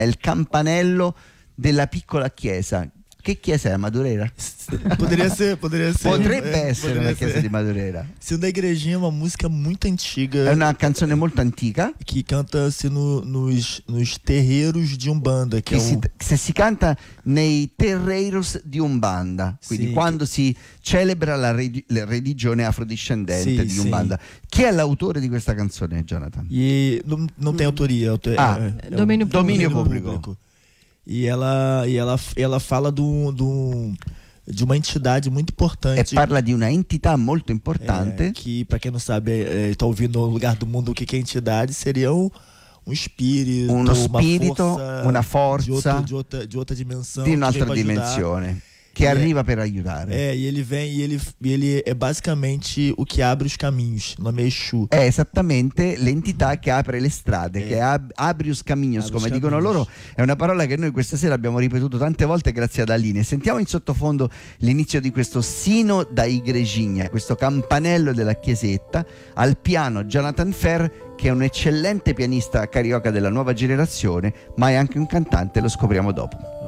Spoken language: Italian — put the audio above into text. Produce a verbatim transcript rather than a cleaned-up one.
è il campanello della piccola chiesa. Che chiesa è a Madureira? Poderia ser, poderia ser. Potrebbe é, essere poderia una chiesa ser. di Madureira. Sino da Igrejinha é uma música muito antiga. È una canzone molto antica que canta-se no, nos, nos terreiros de Umbanda, que che é si, o, se si canta nei terreiros di Umbanda, quindi Sì. quando si celebra la, re- la religione afrodiscendente Sì, di sì. Umbanda. Chi è l'autore di questa canzone, Jonathan? e não, não tem autoria. autor- Ah, é, é domínio o- domínio domínio público. E ela, e ela, ela fala do, do, de uma entidade muito importante. E parla di una entità molto importante. É, que, para quem não sabe, está ouvindo no lugar do mundo o que que é entidade, seria um, um espírito, Uno uma spirito, força, una de, forza outro, de, outra, de outra dimensão. di que un'altra vem pra ajudar. dimensione che E è- arriva per aiutare. É, e ele vem e ele, e ele é basicamente o que abre os caminhos. O nome é Exu. È esattamente l'entità che apre le strade, Eh. che ab- abrius caminos, Abrius come dicono caminos. loro. È una parola che noi questa sera abbiamo ripetuto tante volte grazie ad Aline. Sentiamo in sottofondo l'inizio di questo Sino da Igrejinha, questo campanello della chiesetta. Al piano Jonathan Ferr, che è un eccellente pianista carioca della nuova generazione, ma è anche un cantante, lo scopriamo dopo.